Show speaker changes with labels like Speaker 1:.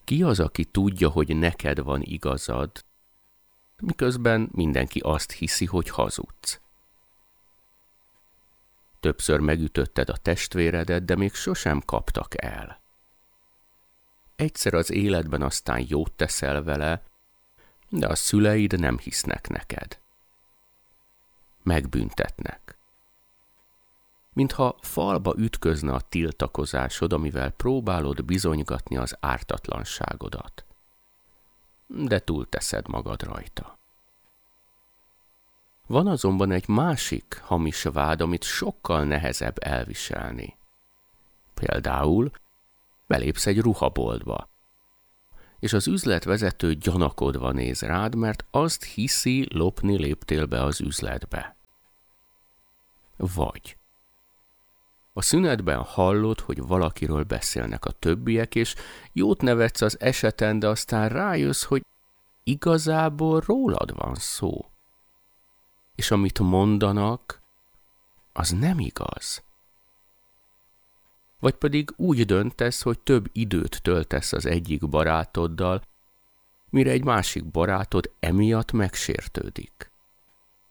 Speaker 1: Ki az, aki tudja, hogy neked van igazad, miközben mindenki azt hiszi, hogy hazudsz? Többször megütötted a testvéredet, de még sosem kaptak el. Egyszer az életben aztán jót teszel vele, de a szüleid nem hisznek neked. Megbüntetnek. Mintha falba ütközne a tiltakozásod, amivel próbálod bizonygatni az ártatlanságodat. De túlteszed magad rajta. Van azonban egy másik hamis vád, amit sokkal nehezebb elviselni. Például belépsz egy ruhaboltba, és az üzletvezető gyanakodva néz rád, mert azt hiszi, lopni léptél be az üzletbe. Vagy a szünetben hallod, hogy valakiről beszélnek a többiek, és jót nevetsz az eseten, de aztán rájössz, hogy igazából rólad van szó. És amit mondanak, az nem igaz. Vagy pedig úgy döntesz, hogy több időt töltesz az egyik barátoddal, mire egy másik barátod emiatt megsértődik.